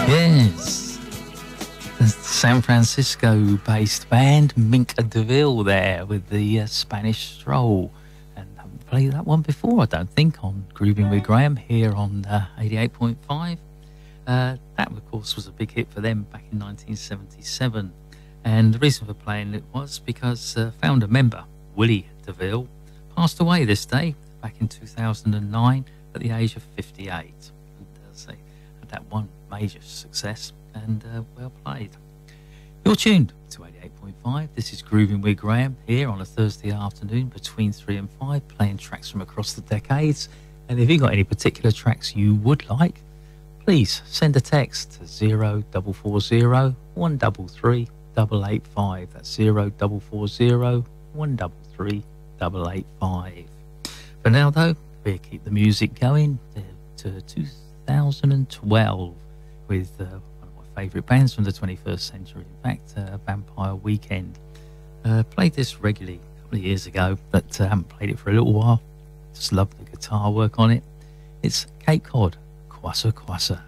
Yes, the San Francisco-based band Mink DeVille there with the Spanish Stroll, and I haven't played that one before, I don't think, on Grooving with Graham here on 88.5. That, of course, was a big hit for them back in 1977, and the reason for playing it was because founder member Willie DeVille passed away this day back in 2009 at the age of 58. And they had that one major success, and well played. You're tuned to 88.5. This is Grooving with Graham here on a Thursday afternoon between 3 and 5, playing tracks from across the decades. And if you've got any particular tracks you would like, please send a text to 0440 133 885. That's 0440 133 885. For now, though, we'll keep the music going to 2012 with one of my favourite bands from the 21st century. In fact, Vampire Weekend. Played this regularly a couple of years ago, but haven't played it for a little while. Just love the guitar work on it. It's Cape Cod, Kwassa Kwassa.